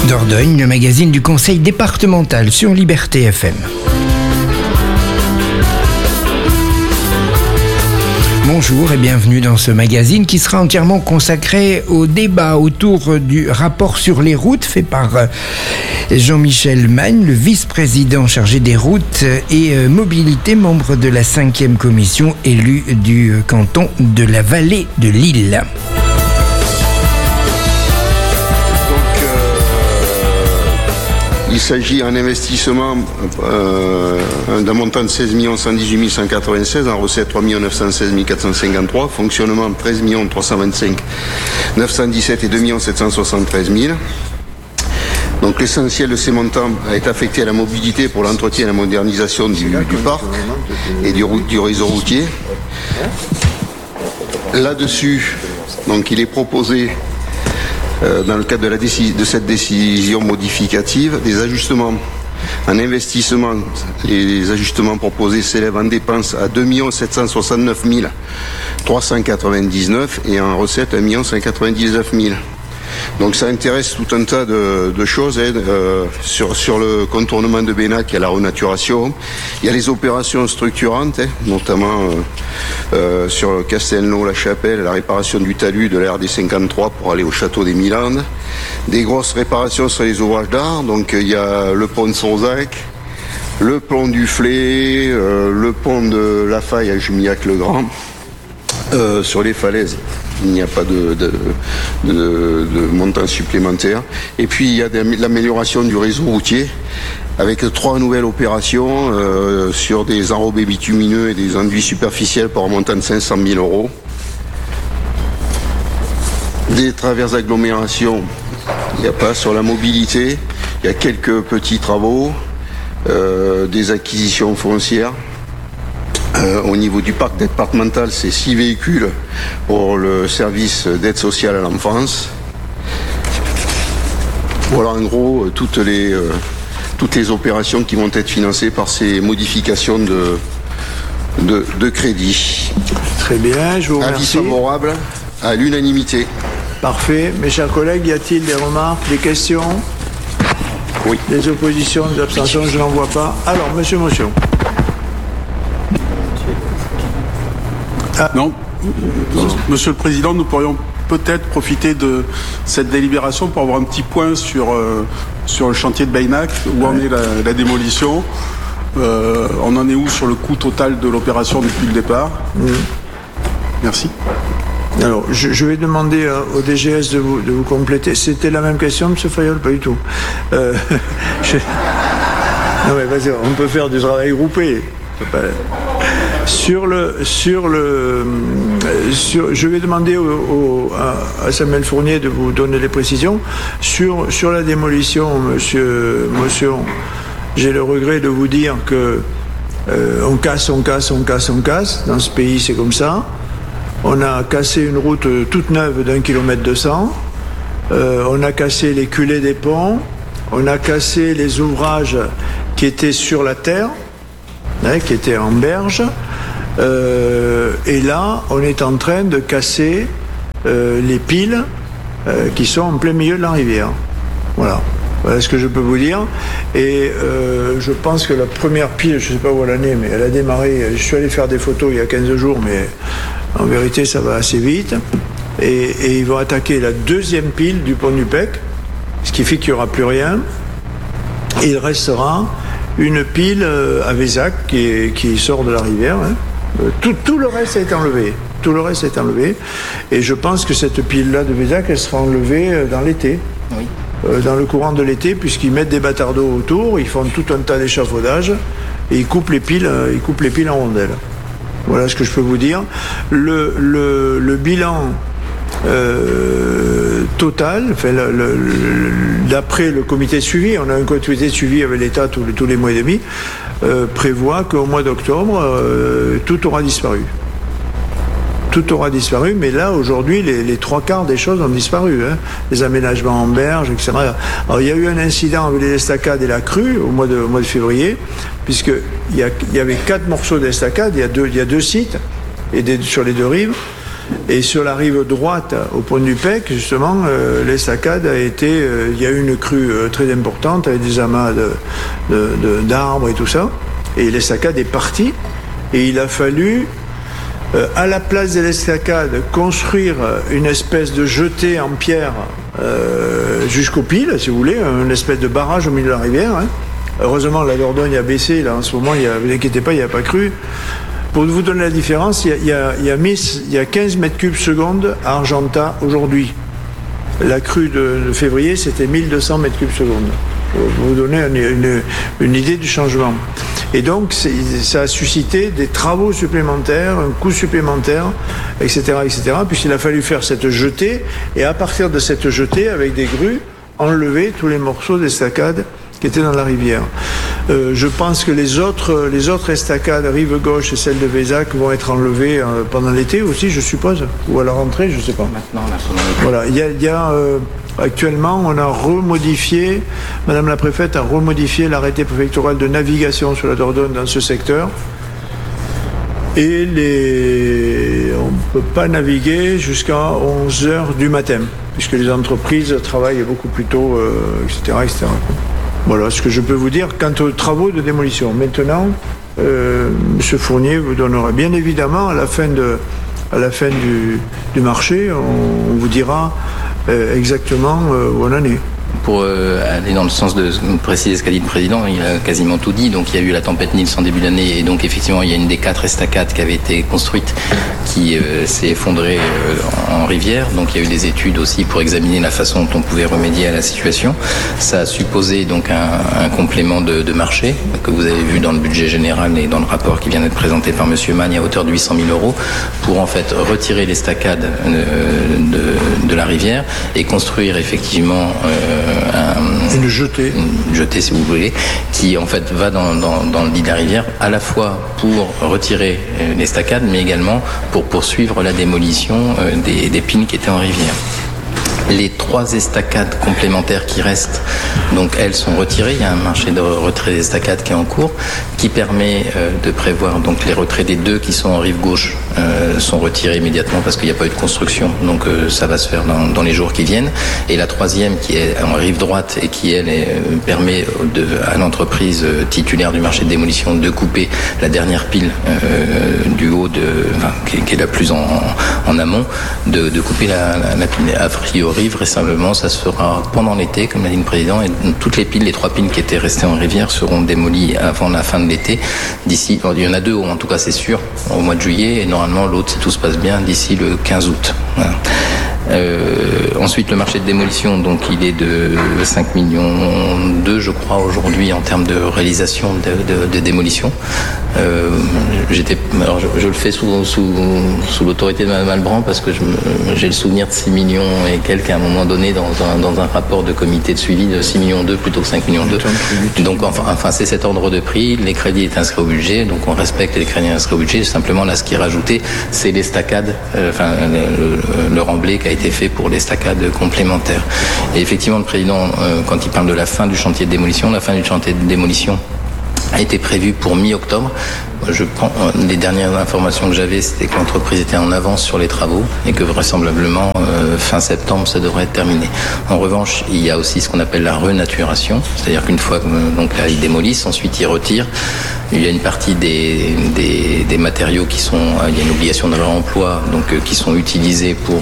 Dordogne, le magazine du conseil départemental sur Liberté FM. Bonjour et bienvenue dans ce magazine qui sera entièrement consacré au débat autour du rapport sur les routes fait par Jean-Michel Magne, le vice-président chargé des routes et mobilité, membre de la 5e commission élu du canton de la Vallée de Lille. Il s'agit d'un investissement d'un montant de 16 118 196, en recette 3 916 453, fonctionnement 13 325 917 et 2 773 000. Donc l'essentiel de ces montants est affecté à la mobilité pour l'entretien et la modernisation du parc et du réseau routier. Là-dessus, donc il est proposé dans le cadre de cette décision modificative, des ajustements en investissement. Les ajustements proposés s'élèvent en dépenses à 2 769 399 et en recettes à 1 199 000. Donc ça intéresse tout un tas de choses sur le contournement de Bénac, il y a la renaturation, il y a les opérations structurantes, notamment sur le Castelnau-la-Chapelle, la réparation du talus de la RD 53 pour aller au château des Milandes, des grosses réparations sur les ouvrages d'art, donc il y a le pont de Sonzac, le pont du Flé, le pont de la Faille à Jumillac-le-Grand, sur les falaises. Il n'y a pas de montant supplémentaire. Et puis il y a l'amélioration du réseau routier avec 3 nouvelles opérations sur des enrobés bitumineux et des enduits superficiels pour un montant de 500 000 €. Des traverses d'agglomération, il n'y a pas. Sur la mobilité, il y a quelques petits travaux, des acquisitions foncières. Au niveau du parc départemental, c'est 6 véhicules pour le service d'aide sociale à l'enfance. Voilà en gros toutes les opérations qui vont être financées par ces modifications de crédit. Très bien, je vous remercie. Avis favorable à l'unanimité. Parfait. Mes chers collègues, y a-t-il des remarques, des questions? Oui. Des oppositions, des abstentions? Je n'en vois pas. Alors, monsieur Motion. Non, Monsieur le Président, nous pourrions peut-être profiter de cette délibération pour avoir un petit point sur le chantier de Baynac, où en est la démolition. On en est où sur le coût total de l'opération depuis le départ? Merci. Alors, je vais demander au DGS de vous compléter. C'était la même question, M. Fayol? Pas du tout. Non mais vas-y, on peut faire du travail groupé. Je vais demander à Samuel Fournier de vous donner les précisions. Sur la démolition, monsieur Motion, j'ai le regret de vous dire que on casse. Dans ce pays, c'est comme ça. On a cassé une route toute neuve d'1,2 km. On a cassé les culées des ponts. On a cassé les ouvrages qui étaient sur la terre, qui étaient en berge. Et là, on est en train de casser les piles qui sont en plein milieu de la rivière. Voilà ce que je peux vous dire. Et je pense que la première pile, je ne sais pas où elle en est, mais elle a démarré. Je suis allé faire des photos il y a 15 jours, mais en vérité, ça va assez vite. Et ils vont attaquer la deuxième pile du pont du Pec, ce qui fait qu'il n'y aura plus rien. Et il restera une pile à Vézac qui sort de la rivière. Tout le reste a été enlevé. Tout le reste est enlevé. Et je pense que cette pile-là de Vézac, elle sera enlevée dans l'été. Oui. Dans le courant de l'été, puisqu'ils mettent des bâtards d'eau autour, ils font tout un tas d'échafaudages et ils coupent les piles en rondelles. Voilà ce que je peux vous dire. Le bilan total, enfin, d'après le comité de suivi, on a un comité de suivi avec l'État tous les mois et demi, prévoit qu'au mois d'octobre, tout aura disparu. Tout aura disparu, mais là, aujourd'hui, les 3/4 des choses ont disparu. Les aménagements en berge, etc. Alors, il y a eu un incident avec les estacades et la crue au mois de février, puisqu'il y avait 4 morceaux d'estacades, il y a deux sites, et sur les 2 rives. Et sur la rive droite, au point du Pec, justement, l'estacade a été... il y a eu une crue très importante avec des amas d'arbres et tout ça. Et l'estacade est partie. Et il a fallu, à la place de l'estacade, construire une espèce de jetée en pierre jusqu'aux piles, si vous voulez, une espèce de barrage au milieu de la rivière. Hein. Heureusement, la Dordogne a baissé. Là, en ce moment, ne vous inquiétez pas, il n'y a pas crue. Pour vous donner la différence, il y a 15 mètres cubes secondes à Argentat aujourd'hui. La crue de février, c'était 1200 mètres cubes secondes. Pour vous donner une idée du changement. Et donc, ça a suscité des travaux supplémentaires, un coût supplémentaire, etc., puisqu'il a fallu faire cette jetée, et à partir de cette jetée, avec des grues, enlever tous les morceaux d'estacade qui étaient dans la rivière. Je pense que les autres estacades, rive gauche et celle de Vézac, vont être enlevées pendant l'été aussi, je suppose, ou à la rentrée, je ne sais pas. Maintenant, là, pendant l'été. Voilà, il y a actuellement, on a remodifié, Madame la Préfète a remodifié l'arrêté préfectoral de navigation sur la Dordogne dans ce secteur. Et on ne peut pas naviguer jusqu'à 11h du matin, puisque les entreprises travaillent beaucoup plus tôt, etc. Voilà ce que je peux vous dire quant aux travaux de démolition. Maintenant, M. Fournier vous donnera bien évidemment à la fin du marché, on vous dira exactement où on en est. Pour aller dans le sens de préciser ce qu'a dit le président, il a quasiment tout dit. Donc il y a eu la tempête Nils en début d'année et donc effectivement il y a une des 4 estacades qui avait été construite qui s'est effondrée en rivière. Donc il y a eu des études aussi pour examiner la façon dont on pouvait remédier à la situation. Ça a supposé donc un complément de marché que vous avez vu dans le budget général et dans le rapport qui vient d'être présenté par Monsieur Magne à hauteur de 800 000 € pour en fait retirer l'estacade de la rivière et construire effectivement une jetée si vous voulez, qui en fait va dans le lit de la rivière à la fois pour retirer l'estacade mais également pour poursuivre la démolition des pines qui étaient en rivière. Les 3 estacades complémentaires qui restent, donc elles sont retirées. Il y a un marché de retrait d'estacades qui est en cours, qui permet de prévoir donc les retraits des 2 qui sont en rive gauche sont retirés immédiatement parce qu'il n'y a pas eu de construction. Donc ça va se faire dans les jours qui viennent. Et la 3e qui est en rive droite et qui elle permet à l'entreprise titulaire du marché de démolition de couper la dernière pile du haut qui est la plus en amont, de couper la pile. A priori, vraisemblablement, ça se fera pendant l'été, comme l'a dit le président, et toutes les 3 piles qui étaient restées en rivière seront démolies avant la fin de l'été. D'ici, il y en a 2, en tout cas c'est sûr, au mois de juillet, et normalement l'autre, si tout se passe bien, d'ici le 15 août. Voilà. Ensuite, le marché de démolition, donc il est de 5,2 millions, je crois, aujourd'hui en termes de réalisation de démolition. Je le fais sous l'autorité de Mme Albrand parce que j'ai le souvenir de 6 millions et quelques à un moment donné dans un rapport de comité de suivi de 6,2 millions plutôt que 5,2 millions. Donc enfin c'est cet ordre de prix, les crédits est inscrit au budget, donc on respecte les crédits inscrits au budget. Simplement là ce qui est rajouté, c'est l'estacade, le remblai qui a été fait pour l'estacade complémentaire. Et effectivement le président, quand il parle de la fin du chantier de démolition, a été prévu pour mi-octobre. Je prends les dernières informations que j'avais, c'était que l'entreprise était en avance sur les travaux et que vraisemblablement fin septembre ça devrait être terminé. En revanche, il y a aussi ce qu'on appelle la renaturation, c'est-à-dire qu'une fois donc là ils démolissent, ensuite ils retirent. Il y a une partie des matériaux qui sont, il y a une obligation de réemploi, donc qui sont utilisés pour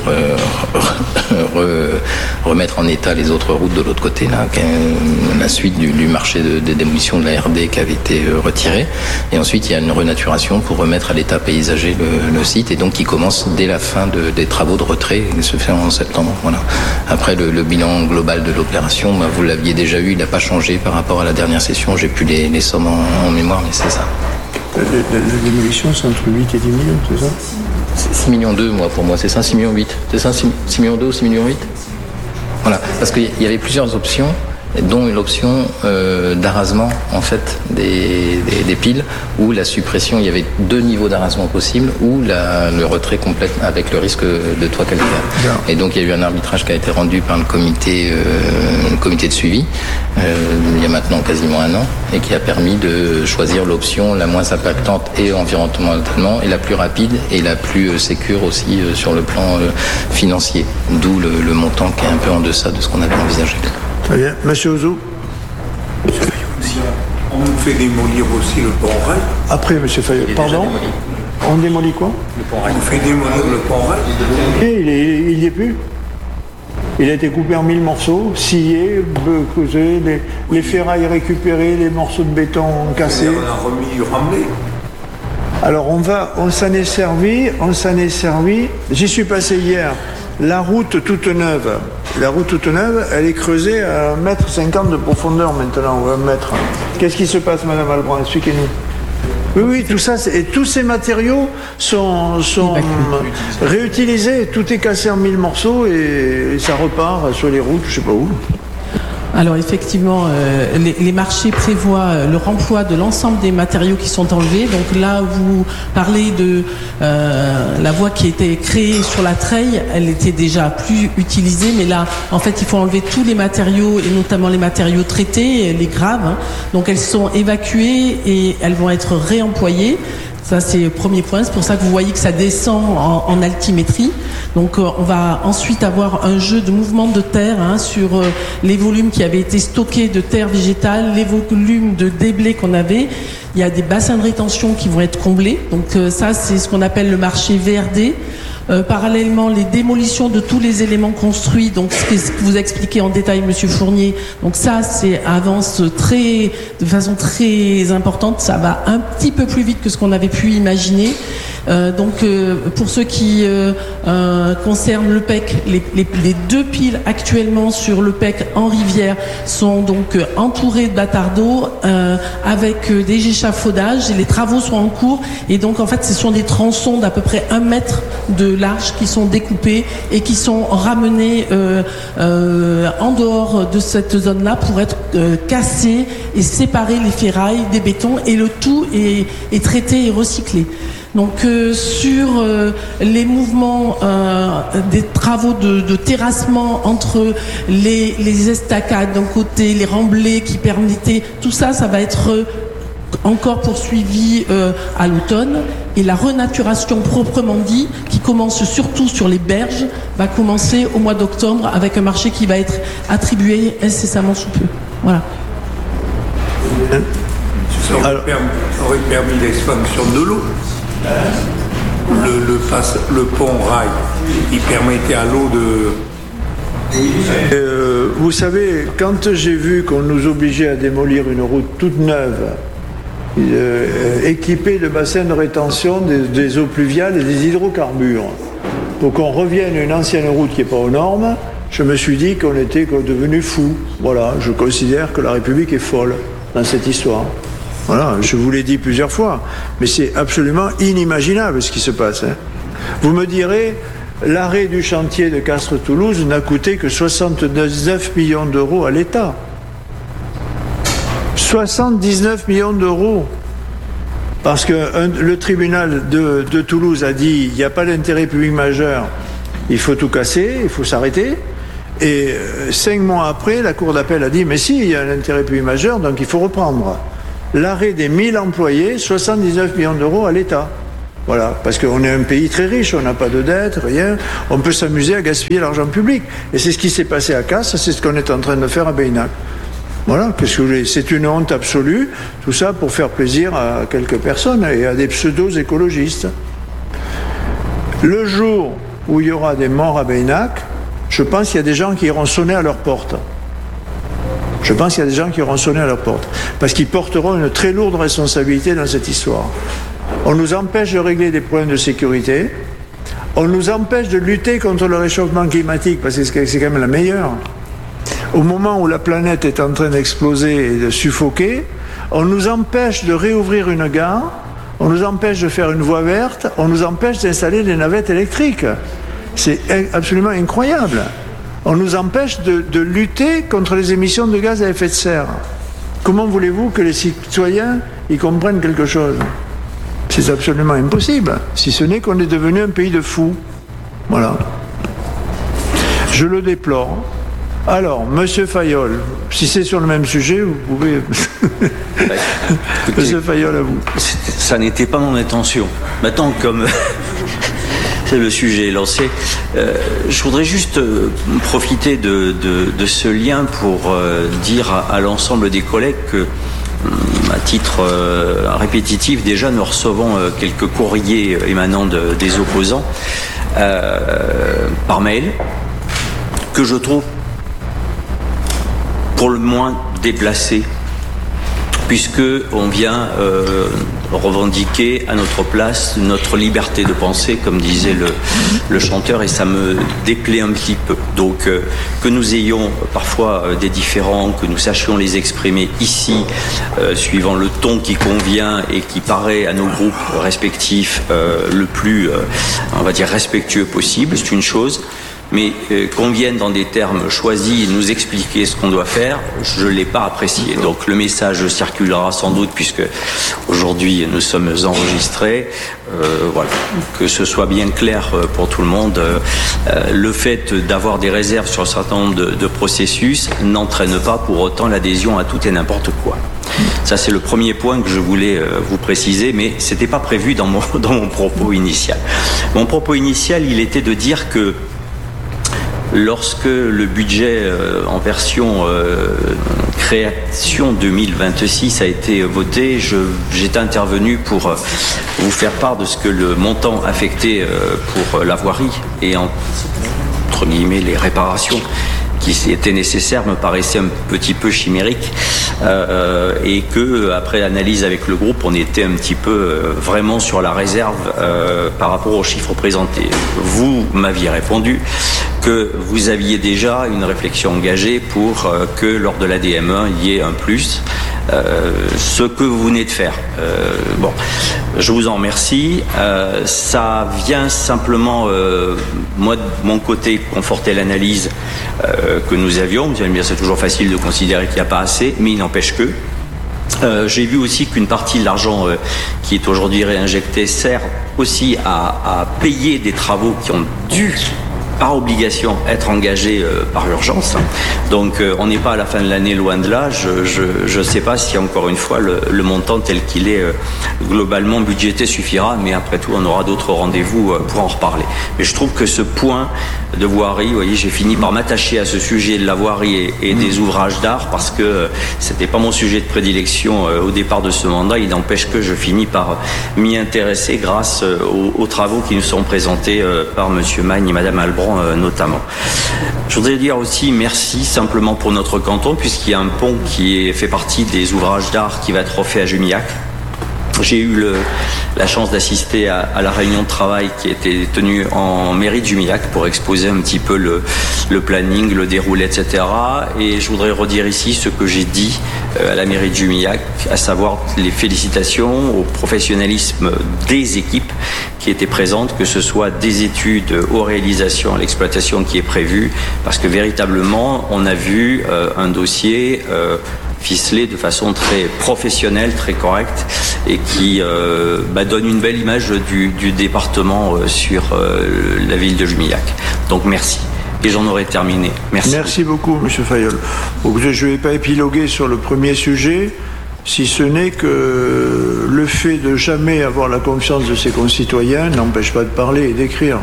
remettre en état les autres routes de l'autre côté, là, la suite du marché de démolition de la RD qui avait été retiré. Et ensuite il y a une renaturation pour remettre à l'état paysager le site et donc qui commence dès la fin des travaux de retrait et se fait en septembre. Voilà. Après le bilan global de l'opération, vous l'aviez déjà eu, il n'a pas changé par rapport à la dernière session. J'ai plus les sommes en mémoire, mais c'est ça. La démolition, c'est entre 8 et 10 millions, c'est ça? 6,2 millions, pour moi, c'est ça, 6,8 millions. C'est ça, 6,2 millions ou 6,8 millions? Voilà, parce qu'il y avait plusieurs options, dont une option d'arasement en fait des piles, où la suppression, il y avait 2 niveaux d'arasement possibles, ou le retrait complet avec le risque de toit calcaire. Et donc il y a eu un arbitrage qui a été rendu par le comité comité de suivi, il y a maintenant quasiment 1 an, et qui a permis de choisir l'option la moins impactante et environnementalement, et la plus rapide, et la plus sécure aussi sur le plan financier. D'où le montant qui est un peu en deçà de ce qu'on avait envisagé. Très bien. Monsieur Ouzou. On nous fait démolir aussi le pont Rail. Après, monsieur Fayot. Pardon ? On démolit quoi ? Le pont Rail. On fait démolir le pont Rail. Et il y est plus. Il a été coupé en 1000 morceaux, scié, creusé, les ferrailles récupérées, les morceaux de béton cassés. On a remis du Ramley. Alors on s'en est servi. J'y suis passé hier. La route toute neuve, elle est creusée à 1,50 m de profondeur maintenant, ou 1 mètre. Qu'est-ce qui se passe, Madame Albrun ? Expliquez-nous. Oui, tout ça, et tous ces matériaux sont réutilisés. Tout est cassé en 1000 morceaux et ça repart sur les routes, je sais pas où. Alors effectivement, les marchés prévoient le remploi de l'ensemble des matériaux qui sont enlevés. Donc là, vous parlez de la voie qui a été créée sur la treille, elle était déjà plus utilisée, mais là, en fait, il faut enlever tous les matériaux, et notamment les matériaux traités, les graves. Hein. Donc elles sont évacuées et elles vont être réemployées. Ça, c'est le premier point. C'est pour ça que vous voyez que ça descend en altimétrie. Donc, on va ensuite avoir un jeu de mouvement de terre sur les volumes qui avaient été stockés de terre végétale, les volumes de déblais qu'on avait. Il y a des bassins de rétention qui vont être comblés. Donc, ça, c'est ce qu'on appelle le marché VRD. Parallèlement, les démolitions de tous les éléments construits, donc ce que vous a expliqué en détail Monsieur Fournier, donc ça avance de façon très importante, ça va un petit peu plus vite que ce qu'on avait pu imaginer. Pour ceux qui concernent le PEC, les 2 piles actuellement sur le PEC en rivière sont donc entourées de bâtards d'eau avec des échafaudages, et les travaux sont en cours, et donc en fait ce sont des tronçons d'à peu près 1 mètre de large qui sont découpés et qui sont ramenés en dehors de cette zone-là pour être cassés et séparer les ferrailles des bétons, et le tout est traité et recyclé. Donc sur les mouvements des travaux de terrassement entre les estacades d'un côté, les remblais qui permettaient, tout ça, ça va être encore poursuivi à l'automne, et la renaturation proprement dit, qui commence surtout sur les berges, va commencer au mois d'octobre avec un marché qui va être attribué incessamment sous peu. Voilà. Ça aurait permis l'expansion de l'eau. Le pont Rail, il permettait à l'eau de... Vous savez, quand j'ai vu qu'on nous obligeait à démolir une route toute neuve, équipée de bassins de rétention, des eaux pluviales et des hydrocarbures, pour qu'on revienne à une ancienne route qui n'est pas aux normes, je me suis dit qu'on était devenus fous. Voilà, je considère que la République est folle dans cette histoire. Voilà, je vous l'ai dit plusieurs fois, mais c'est absolument inimaginable ce qui se passe. Vous me direz, l'arrêt du chantier de Castres-Toulouse n'a coûté que 79 millions d'euros à l'État. 79 millions d'euros. Parce que le tribunal de Toulouse a dit, il n'y a pas d'intérêt public majeur, il faut tout casser, il faut s'arrêter. Et 5 mois après, la Cour d'appel a dit, mais si, il y a un intérêt public majeur, donc il faut reprendre. L'arrêt des 1000 employés, 79 millions d'euros à l'État. Voilà, parce qu'on est un pays très riche, on n'a pas de dette, rien. On peut s'amuser à gaspiller l'argent public. Et c'est ce qui s'est passé à Castres, c'est ce qu'on est en train de faire à Beynac. Voilà, qu'est-ce que vous voulez ? C'est une honte absolue, tout ça pour faire plaisir à quelques personnes et à des pseudo-écologistes. Le jour où il y aura des morts à Beynac, je pense qu'il y a des gens qui iront sonner à leur porte. Je pense qu'il y a des gens qui iront sonner à leur porte, parce qu'ils porteront une très lourde responsabilité dans cette histoire. On nous empêche de régler des problèmes de sécurité, on nous empêche de lutter contre le réchauffement climatique, parce que c'est quand même la meilleure. Au moment où la planète est en train d'exploser et de suffoquer, on nous empêche de réouvrir une gare, on nous empêche de faire une voie verte, on nous empêche d'installer des navettes électriques. C'est absolument incroyable. On nous empêche de lutter contre les émissions de gaz à effet de serre. Comment voulez-vous que les citoyens y comprennent quelque chose ? C'est absolument impossible, si ce n'est qu'on est devenu un pays de fous. Voilà. Je le déplore. Alors, Monsieur Fayolle, si c'est sur le même sujet, vous pouvez... Monsieur Fayolle, à vous. Ça n'était pas mon intention. Maintenant, comme le sujet est lancé, je voudrais juste profiter de ce lien pour dire à l'ensemble des collègues que, à titre répétitif, déjà nous recevons quelques courriers émanant des opposants par mail, que je trouve pour le moins déplacés, puisque on vient revendiquer à notre place notre liberté de penser, comme disait le chanteur, et ça me déplaît un petit peu. Donc que nous ayons parfois des différends, que nous sachions les exprimer ici, suivant le ton qui convient et qui paraît à nos groupes respectifs le plus, on va dire, respectueux possible, c'est une chose. Mais qu'on vienne dans des termes choisis nous expliquer ce qu'on doit faire, je ne l'ai pas apprécié. Donc le message circulera sans doute, puisque aujourd'hui nous sommes enregistrés. Voilà, que ce soit bien clair pour tout le monde. Le fait d'avoir des réserves sur un certain nombre de processus n'entraîne pas pour autant l'adhésion à tout et n'importe quoi. Ça, c'est le premier point que je voulais vous préciser, mais ce n'était pas prévu dans mon propos initial. Mon propos initial, il était de dire que lorsque le budget en version création 2026 a été voté, j'étais intervenu pour vous faire part de ce que le montant affecté pour la voirie et entre guillemets les réparations qui étaient nécessaires me paraissait un petit peu chimérique, et que après l'analyse avec le groupe, on était un petit peu vraiment sur la réserve par rapport aux chiffres présentés. Vous m'aviez répondu que vous aviez déjà une réflexion engagée pour que lors de la DM1 il y ait un plus, ce que vous venez de faire. Bon, je vous en remercie. Ça vient simplement, moi de mon côté, conforter l'analyse que nous avions. Vous allez me dire, c'est toujours facile de considérer qu'il n'y a pas assez, mais il n'empêche que j'ai vu aussi qu'une partie de l'argent qui est aujourd'hui réinjecté sert aussi à payer des travaux qui ont dû, par obligation, être engagés par urgence. Donc on n'est pas à la fin de l'année, loin de là. Je ne sais pas si, encore une fois, le montant tel qu'il est globalement budgété suffira, mais après tout, on aura d'autres rendez-vous pour en reparler. Mais je trouve que ce point de voirie, vous voyez, j'ai fini par m'attacher à ce sujet de la voirie et des ouvrages d'art, parce que c'était pas mon sujet de prédilection au départ de ce mandat. Il n'empêche que je finis par m'y intéresser grâce aux travaux qui nous sont présentés par Monsieur Magne et Madame Albron notamment. Je voudrais dire aussi merci simplement pour notre canton, puisqu'il y a un pont qui fait partie des ouvrages d'art qui va être refait à Jumillac. J'ai eu la chance d'assister à la réunion de travail qui a été tenue en mairie de Jumillac pour exposer un petit peu le planning, le déroulé, etc. Et je voudrais redire ici ce que j'ai dit à la mairie de Jumillac, à savoir les félicitations au professionnalisme des équipes qui étaient présentes, que ce soit des études aux réalisations, à l'exploitation qui est prévue, parce que véritablement on a vu un dossier ficelé de façon très professionnelle, très correcte, et qui donne une belle image du département sur la ville de Jumillac. Donc merci. Et j'en aurais terminé. Merci. Merci beaucoup, M. Fayolle. Je ne vais pas épiloguer sur le premier sujet, si ce n'est que le fait de jamais avoir la confiance de ses concitoyens n'empêche pas de parler et d'écrire.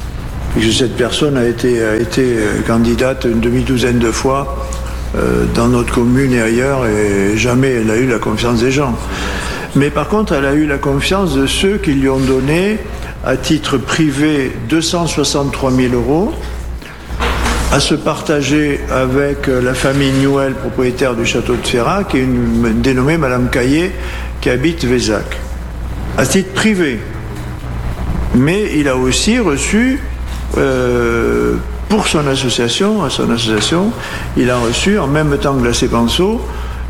Et que cette personne a été candidate une demi-douzaine de fois dans notre commune et ailleurs, et jamais elle a eu la confiance des gens. Mais par contre, elle a eu la confiance de ceux qui lui ont donné, à titre privé, 263 000 euros, à se partager avec la famille Nouel, propriétaire du château de Ferrat, qui est une dénommée Madame Caillé, qui habite Vézac, à titre privé. Mais il a aussi reçu, pour son association, il a reçu, en même temps que la Sépenso,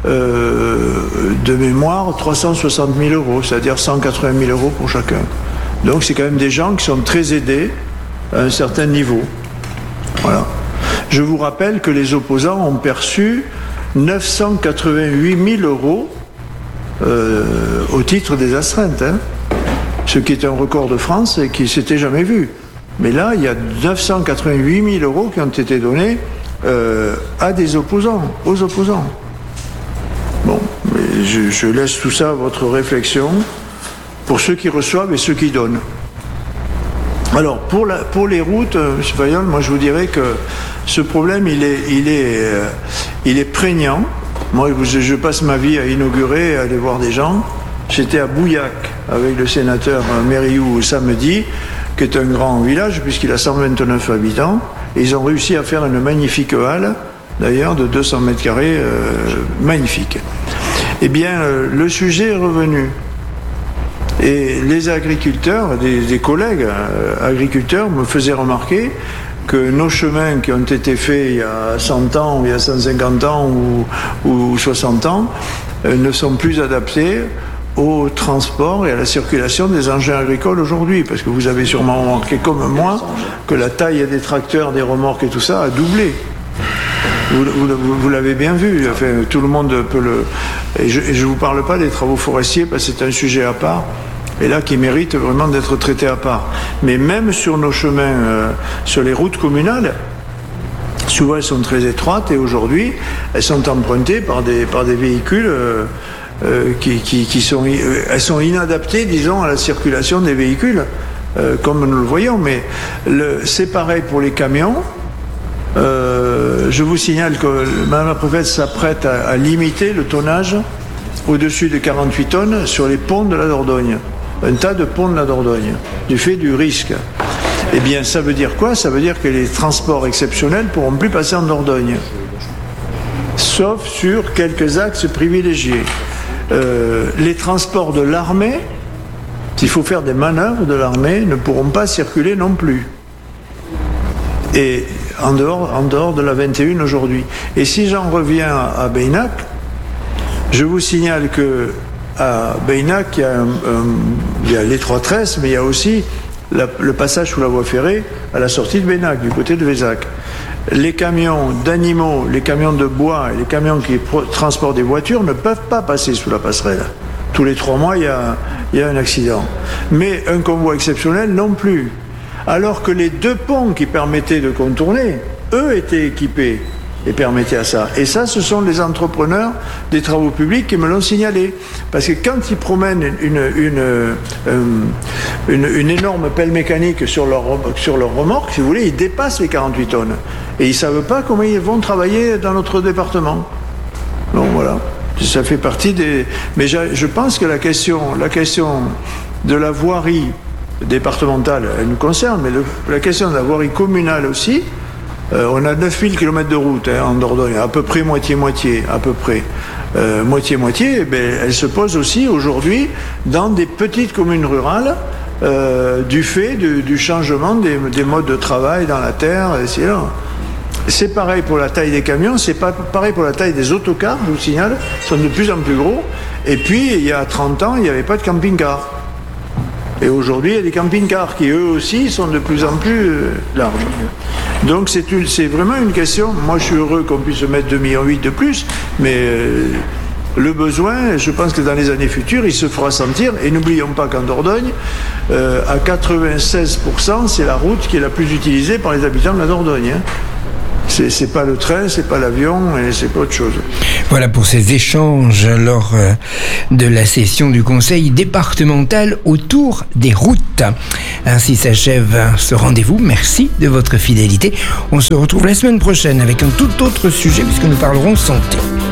de mémoire, 360 000 euros, c'est-à-dire 180 000 euros pour chacun. Donc c'est quand même des gens qui sont très aidés à un certain niveau. Voilà. Je vous rappelle que les opposants ont perçu 988 000 euros au titre des astreintes, ce qui est un record de France et qui ne s'était jamais vu. Mais là, il y a 988 000 euros qui ont été donnés à des opposants, aux opposants. Bon, mais je laisse tout ça à votre réflexion pour ceux qui reçoivent et ceux qui donnent. Alors, pour les routes, M. Fayol, moi je vous dirais que ce problème, il est prégnant. Moi, je passe ma vie à inaugurer, à aller voir des gens. J'étais à Bouillac avec le sénateur Mériou samedi, qui est un grand village, puisqu'il a 129 habitants. Et ils ont réussi à faire une magnifique halle, d'ailleurs, de 200 mètres carrés, magnifique. Eh bien, le sujet est revenu. Et les agriculteurs, des collègues agriculteurs me faisaient remarquer que nos chemins qui ont été faits il y a 100 ans, il y a 150 ans ou 60 ans, ne sont plus adaptés au transport et à la circulation des engins agricoles aujourd'hui. Parce que vous avez sûrement remarqué, comme moi, que la taille des tracteurs, des remorques et tout ça a doublé. Vous l'avez bien vu, enfin, tout le monde peut le... Et je ne vous parle pas des travaux forestiers, parce que c'est un sujet à part, et là qui mérite vraiment d'être traité à part. Mais même sur nos chemins, sur les routes communales, souvent elles sont très étroites, et aujourd'hui, elles sont empruntées par des véhicules elles sont inadaptées, disons, à la circulation des véhicules, comme nous le voyons. Mais c'est pareil pour les camions. Je vous signale que Mme la préfète s'apprête à limiter le tonnage au-dessus de 48 tonnes sur les ponts de la Dordogne. Un tas de ponts de la Dordogne, du fait du risque. Eh bien, ça veut dire quoi? Ça veut dire que les transports exceptionnels ne pourront plus passer en Dordogne, sauf sur quelques axes privilégiés. Les transports de l'armée, s'il faut faire des manœuvres de l'armée, ne pourront pas circuler non plus. Et en dehors de la 21 aujourd'hui. Et si j'en reviens à Beynac, je vous signale que à Beynac, il y a l'Étroit-Tresse, mais il y a aussi le passage sous la voie ferrée à la sortie de Beynac, du côté de Vézac. Les camions d'animaux, les camions de bois et les camions qui transportent des voitures ne peuvent pas passer sous la passerelle. Tous les 3 mois, il y a un accident. Mais un convoi exceptionnel non plus. Alors que les 2 ponts qui permettaient de contourner, eux, étaient équipés et permettaient à ça. Et ça, ce sont les entrepreneurs des travaux publics qui me l'ont signalé. Parce que quand ils promènent une énorme pelle mécanique sur leur remorque, si vous voulez, ils dépassent les 48 tonnes. Et ils ne savent pas comment ils vont travailler dans notre département. Donc voilà, ça fait partie des... Mais je pense que la question de la voirie départementale, elle nous concerne, mais la question de la voirie communale aussi, on a 9000 km de route en Dordogne, à peu près moitié-moitié, à peu près. Moitié-moitié, elle se pose aussi aujourd'hui dans des petites communes rurales, du fait du changement des modes de travail dans la terre, et là. C'est pareil pour la taille des camions, c'est pas pareil pour la taille des autocars, je vous signale, ils sont de plus en plus gros. Et puis, il y a 30 ans, il n'y avait pas de camping-car. Et aujourd'hui, il y a des camping-cars qui, eux aussi, sont de plus en plus larges. Donc, c'est vraiment une question. Moi, je suis heureux qu'on puisse mettre 2,8 millions de plus, mais le besoin, je pense que dans les années futures, il se fera sentir. Et n'oublions pas qu'en Dordogne, à 96%, c'est la route qui est la plus utilisée par les habitants de la Dordogne. C'est pas le train, c'est pas l'avion, et c'est pas autre chose. Voilà pour ces échanges lors de la session du Conseil départemental autour des routes. Ainsi s'achève ce rendez-vous. Merci de votre fidélité. On se retrouve la semaine prochaine avec un tout autre sujet puisque nous parlerons santé.